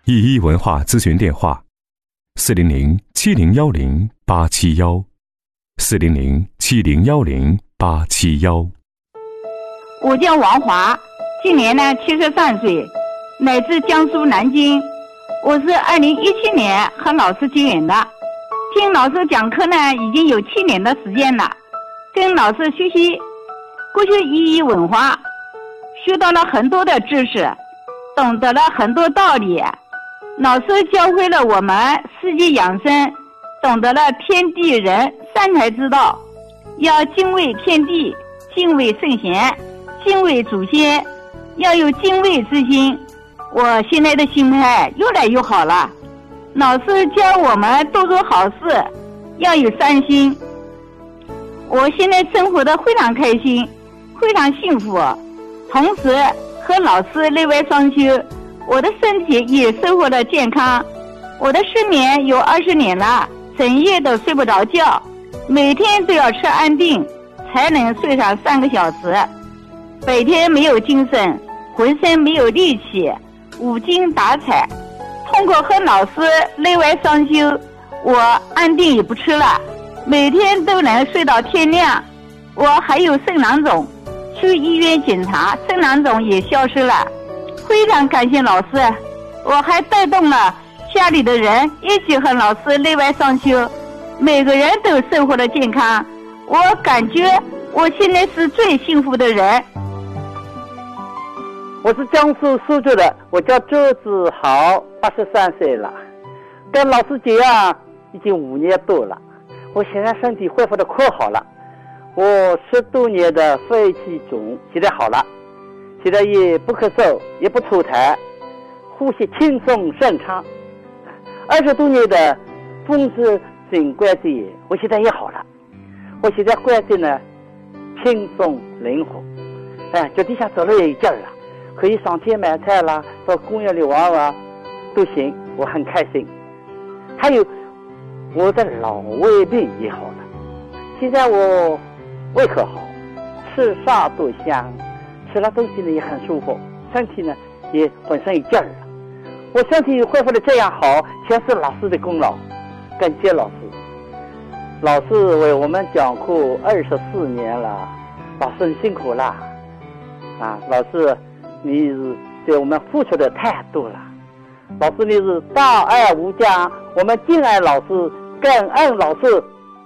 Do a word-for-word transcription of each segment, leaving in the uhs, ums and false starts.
一一文化咨询电话：四零零七零幺零八七幺，四零零七零幺零八七幺。 我叫王华，今年呢七十三岁，来自江苏南京。我是二零一七年和老师结缘的，听老师讲课呢已经有七年的时间了，跟老师学习过去一一文化，学到了很多的知识，懂得了很多道理。老师教会了我们四季养生，懂得了天地人三才之道，要敬畏天地，敬畏圣贤，敬畏祖先，要有敬畏之心。我现在的心态越来越好了。老师教我们多做好事，要有善心。我现在生活的非常开心，非常幸福。同时和老师内外双修，我的身体也收获了健康。我的失眠有二十年了，整夜都睡不着觉，每天都要吃安定才能睡上三个小时。白天没有精神，浑身没有力气，无精打采。通过和老师内外双修，我安定也不吃了，每天都能睡到天亮。我还有肾囊肿，去医院检查，肾囊肿也消失了。非常感谢老师，我还带动了家里的人一起和老师内外双修，每个人都生活的健康。我感觉我现在是最幸福的人。 我是江苏苏州的，我叫周子豪，八十三岁了，跟老师结缘已经五年多了。我现在身体恢复的可好了，我十多年的肺气肿现在好了，现在也不咳嗽，也不吐痰，呼吸轻松顺畅。二十多年的风湿性关节炎，我现在也好了。我现在关节呢轻松灵活，哎，脚底下走路也有劲儿了，可以上街买菜啦，到公园里玩玩都行，我很开心。还有我的老胃病也好了，现在我胃口好，吃啥都香，吃了东西呢也很舒服，身体呢也浑身有劲儿了。我身体恢复的这样好，全是老师的功劳，感谢老师。老师为我们讲课二十四年了，老师你辛苦了啊！老师你是对我们付出的太多了，老师你是大爱无疆，我们敬爱老师，感恩老师。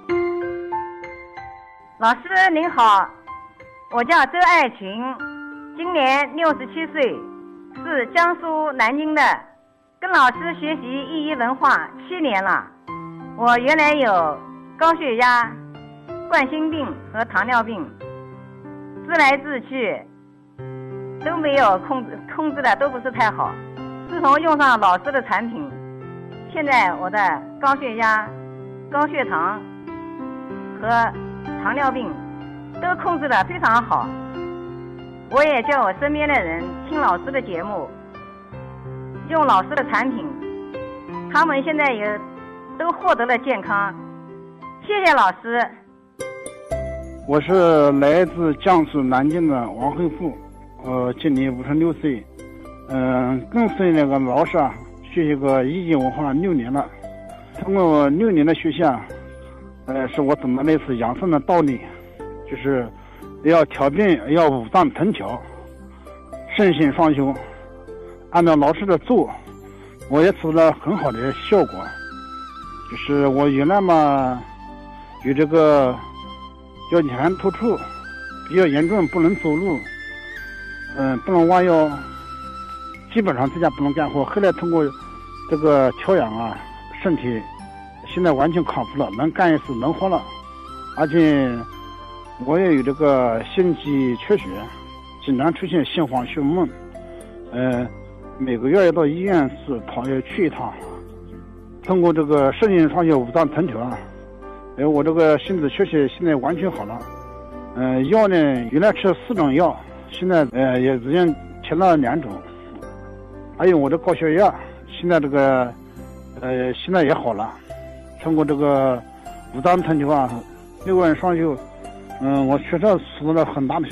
老师您好，我叫周爱群，今年六十七岁，是江苏南京的，跟老师学习一一文化七年了。我原来有高血压、冠心病和糖尿病，治来治去都没有控制，控制的都不是太好。自从用上老师的产品，现在我的高血压、高血糖和糖尿病都控制得非常好。我也叫我身边的人听老师的节目，用老师的产品，他们现在也都获得了健康。谢谢老师。 我是来自江苏南京的王慧富，呃，今年五十六岁，嗯、呃，跟随那个老师啊，学习个一级文化六年了。通过六年的学习啊，呃，是我懂得类似养生的道理，就是要调病，要五脏腾调，身心双修，按照老师的做，我也取得了很好的效果。就是我原来嘛，有这个腰间突出比较严重，不能走路，嗯、呃，不能弯腰，基本上在家不能干活。后来通过这个调养啊，身体现在完全康复了，能干一次能活了。而且我也有这个心肌缺血，经常出现心慌胸闷，呃，每个月要到医院是跑要去一趟。通过这个身心双修五脏腾调啊，哎，我这个心子缺血现在完全好了。嗯、呃，药呢原来吃四种药，现在呃也已经停了两种。还有我的高血压，现在这个呃现在也好了。通过这个五脏腾调啊，六万双修，嗯、呃，我确实取得了很大的